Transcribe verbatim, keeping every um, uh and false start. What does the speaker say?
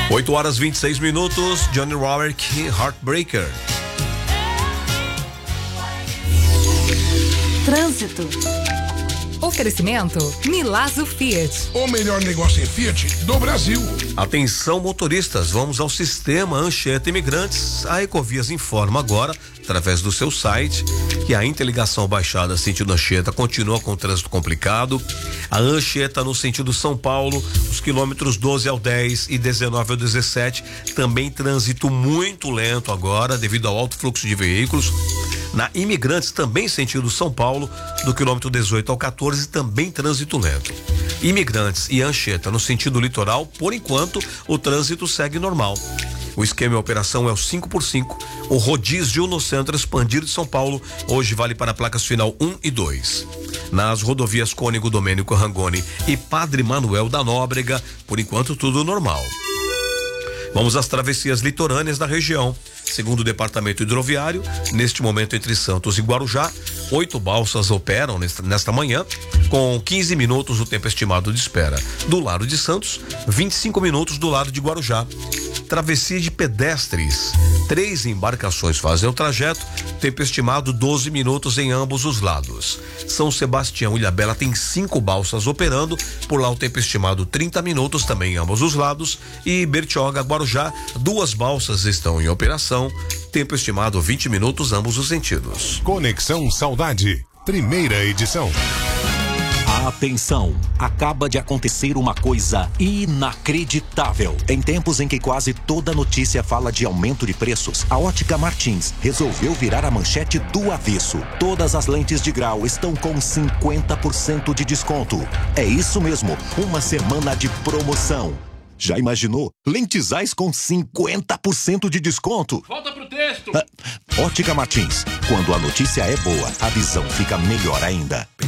oito horas e vinte e seis minutos, Johnny Roderick, Heartbreaker. Trânsito. Oferecimento Milazzo Fiat. O melhor negócio em Fiat do Brasil. Atenção motoristas, vamos ao sistema Anchieta Imigrantes. A Ecovias informa agora, através do seu site, que a interligação baixada sentido Anchieta continua com trânsito complicado. A Anchieta no sentido São Paulo, os quilômetros doze ao dez e dezenove ao dezessete, também trânsito muito lento agora, devido ao alto fluxo de veículos. Na Imigrantes, também sentido São Paulo, do quilômetro dezoito ao quatorze, também trânsito lento. Imigrantes e Anchieta no sentido litoral, por enquanto, o trânsito segue normal. O esquema e a operação é o cinco por cinco. O rodízio no centro expandido de São Paulo hoje vale para placas final um e dois. Nas rodovias Cônego Domênico Rangoni e Padre Manuel da Nóbrega, por enquanto tudo normal. Vamos às travessias litorâneas da região. Segundo o Departamento Hidroviário, neste momento entre Santos e Guarujá, oito balsas operam nesta, nesta manhã, com quinze minutos o tempo estimado de espera. Do lado de Santos, vinte e cinco minutos do lado de Guarujá. Travessia de pedestres. Três embarcações fazem o trajeto, tempo estimado doze minutos em ambos os lados. São Sebastião e Ilhabela tem cinco balsas operando, por lá o tempo estimado trinta minutos também em ambos os lados. E Bertioga, Guarujá, duas balsas estão em operação, tempo estimado vinte minutos ambos os sentidos. Conexão Saudade, primeira edição. Atenção! Acaba de acontecer uma coisa inacreditável. Em tempos em que quase toda notícia fala de aumento de preços, a Ótica Martins resolveu virar a manchete do avesso. Todas as lentes de grau estão com cinquenta por cento de desconto. É isso mesmo, uma semana de promoção. Já imaginou? Lentizais com cinquenta por cento de desconto? Volta pro texto. Ah, Ótica Martins. Quando a notícia é boa, a visão fica melhor ainda.